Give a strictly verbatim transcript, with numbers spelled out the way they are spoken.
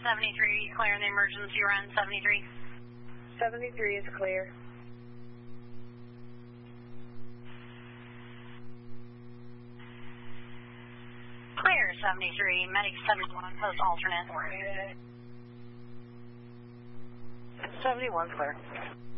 seventy-three, clear in the emergency run, seventy-three. seventy-three is clear. Clear, seventy-three, medic seventy-one, post alternate. seventy-one clear.